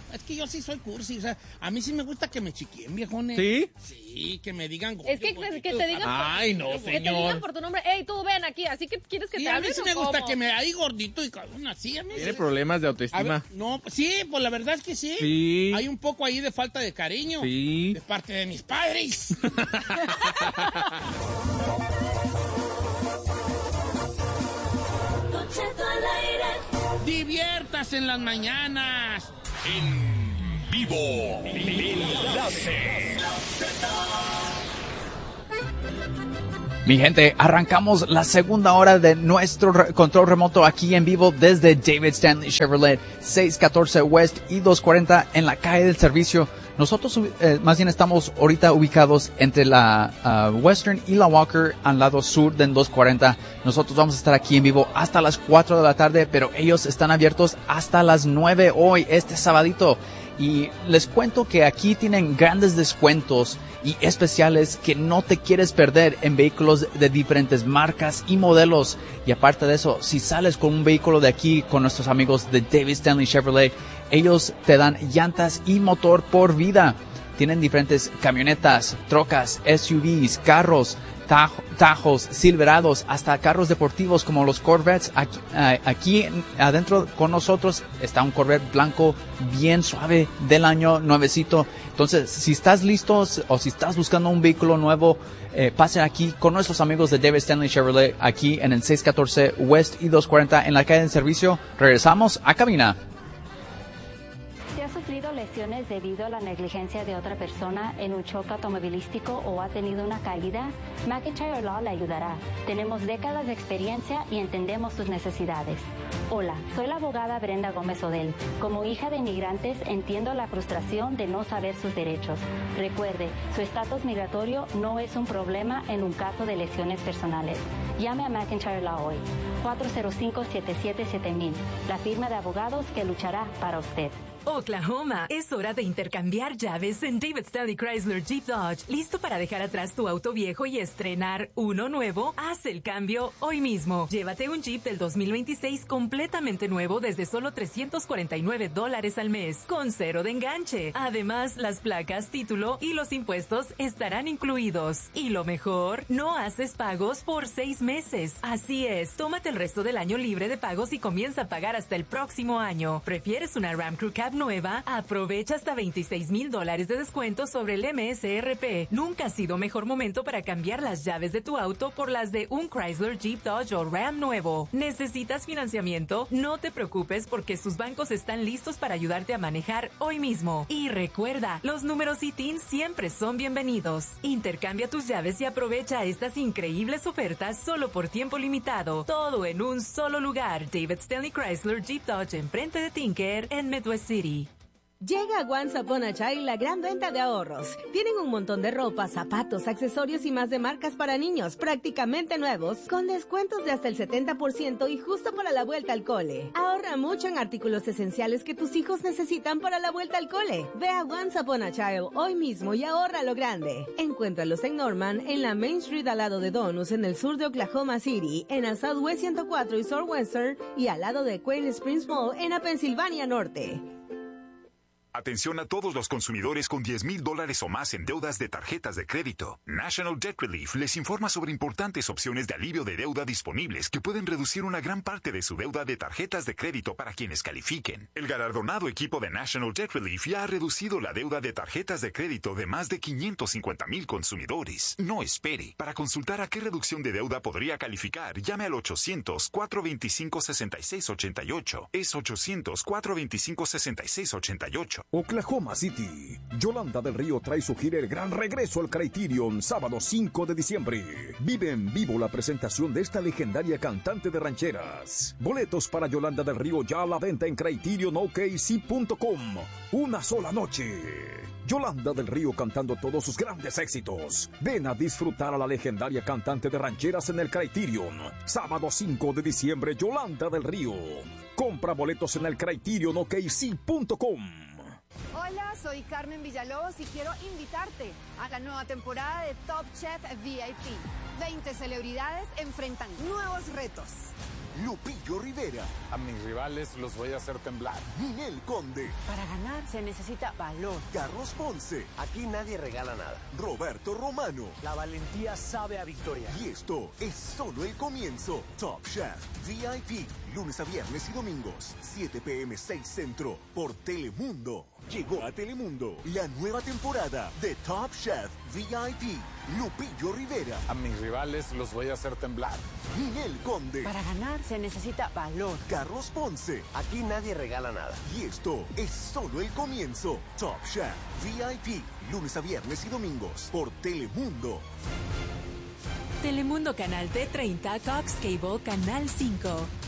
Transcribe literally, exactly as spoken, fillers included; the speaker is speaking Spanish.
es que yo sí soy cursi, o sea, a mí sí me gusta que me chiquien, viejones. ¿Sí? Sí, que me digan... Es que, que, que te digan... Ay, no, que señor. Que te digan por tu nombre, hey, tú ven aquí, así que quieres que sí, te hablen. A mí sí me gusta ¿cómo? que me hay gordito y cabrón así, a mí Tiene sí. problemas de A autoestima. ver, no, sí, pues la verdad es que sí. Sí. Hay un poco ahí de falta de cariño. Sí. De parte de mis padres. Diviértase en las mañanas. En vivo. Enlace. Mi gente, arrancamos la segunda hora de nuestro re- control remoto aquí en vivo desde David Stanley Chevrolet, seiscientos catorce West y doscientos cuarenta en la calle del servicio. Nosotros eh, más bien estamos ahorita ubicados entre la uh, Western y la Walker al lado sur del doscientos cuarenta. Nosotros vamos a estar aquí en vivo hasta las cuatro de la tarde, pero ellos están abiertos hasta las nueve hoy, este sabadito. Y les cuento que aquí tienen grandes descuentos y especiales que no te quieres perder en vehículos de diferentes marcas y modelos. Y aparte de eso, si sales con un vehículo de aquí con nuestros amigos de David Stanley Chevrolet, ellos te dan llantas y motor por vida. Tienen diferentes camionetas, trocas, S U Vs, carros, taj- tajos, silverados, hasta carros deportivos como los Corvettes. Aquí, uh, aquí adentro con nosotros está un Corvette blanco bien suave del año nuevecito. Entonces, si estás listo o si estás buscando un vehículo nuevo, eh, pasen aquí con nuestros amigos de David Stanley Chevrolet aquí en el seiscientos catorce West y doscientos cuarenta en la calle de servicio. Regresamos a cabina. Si ha sufrido lesiones debido a la negligencia de otra persona en un choque automovilístico o ha tenido una caída, McIntyre Law le ayudará. Tenemos décadas de experiencia y entendemos sus necesidades. Hola, soy la abogada Brenda Gómez Odell. Como hija de inmigrantes, entiendo la frustración de no saber sus derechos. Recuerde, su estatus migratorio no es un problema en un caso de lesiones personales. Llame a McIntyre Law hoy, cuatro cero cinco, siete siete siete mil, la firma de abogados que luchará para usted. Oklahoma, es hora de intercambiar llaves en David Stanley Chrysler Jeep Dodge. ¿Listo para dejar atrás tu auto viejo y estrenar uno nuevo? Haz el cambio hoy mismo. Llévate un Jeep del dos mil veintiséis completamente nuevo desde solo trescientos cuarenta y nueve dólares al mes, con cero de enganche. Además, las placas, título y los impuestos estarán incluidos. Y lo mejor, no haces pagos por seis meses. Así es, tómate el resto del año libre de pagos y comienza a pagar hasta el próximo año. ¿Prefieres una Ram Crew Cab nueva? Aprovecha hasta veintiséis mil dólares de descuento sobre el M S R P. Nunca ha sido mejor momento para cambiar las llaves de tu auto por las de un Chrysler, Jeep, Dodge o Ram nuevo. ¿Necesitas financiamiento? No te preocupes porque sus bancos están listos para ayudarte a manejar hoy mismo. Y recuerda, los números I T I N siempre son bienvenidos. Intercambia tus llaves y aprovecha estas increíbles ofertas solo por tiempo limitado. Todo en un solo lugar. David Stanley Chrysler, Jeep, Dodge, enfrente de Tinker en Midwest City. Llega a Once Upon a Child la gran venta de ahorros. Tienen un montón de ropa, zapatos, accesorios y más de marcas para niños, prácticamente nuevos, con descuentos de hasta el setenta por ciento y justo para la vuelta al cole. Ahorra mucho en artículos esenciales que tus hijos necesitan para la vuelta al cole. Ve a Once Upon a Child hoy mismo y ahorra lo grande. Encuéntralos en Norman, en la Main Street al lado de Donus, en el sur de Oklahoma City, en la Southwest ciento cuatro y Southwestern y al lado de Quail Springs Mall en la Pensilvania Norte. Atención a todos los consumidores con diez mil dólares o más en deudas de tarjetas de crédito. National Debt Relief les informa sobre importantes opciones de alivio de deuda disponibles que pueden reducir una gran parte de su deuda de tarjetas de crédito para quienes califiquen. El galardonado equipo de National Debt Relief ya ha reducido la deuda de tarjetas de crédito de más de quinientos cincuenta mil consumidores. No espere. Para consultar a qué reducción de deuda podría calificar, llame al ochocientos, cuatro veinticinco, sesenta y seis ochenta y ocho. Es ochocientos, cuatro veinticinco, sesenta y seis ochenta y ocho. Oklahoma City. Yolanda del Río trae su gira El Gran Regreso al Criterion, sábado cinco de diciembre. Vive en vivo la presentación de esta legendaria cantante de rancheras. Boletos para Yolanda del Río ya a la venta en criterion o k c punto com. Una sola noche. Yolanda del Río cantando todos sus grandes éxitos. Ven a disfrutar a la legendaria cantante de rancheras en el Criterion. Sábado cinco de diciembre, Yolanda del Río. Compra boletos en el criterion o k c punto com. Hola, soy Carmen Villalobos y quiero invitarte a la nueva temporada de Top Chef V I P. veinte celebridades enfrentan nuevos retos. Lupillo Rivera. A mis rivales los voy a hacer temblar. Ninel Conde. Para ganar se necesita valor. Carlos Ponce. Aquí nadie regala nada. Roberto Romano. La valentía sabe a victoria. Y esto es solo el comienzo. Top Chef V I P. Lunes a viernes y domingos. siete p m seis Centro. Por Telemundo. Llegó a Telemundo la nueva temporada de Top Chef V I P. Lupillo Rivera. A mis rivales los voy a hacer temblar. Ninel Conde. Para ganar se necesita valor. Carlos Ponce. Aquí nadie regala nada. Y esto es solo el comienzo. Top Chef V I P. Lunes a viernes y domingos. Por Telemundo. Telemundo Canal T treinta, Cox Cable Canal cinco.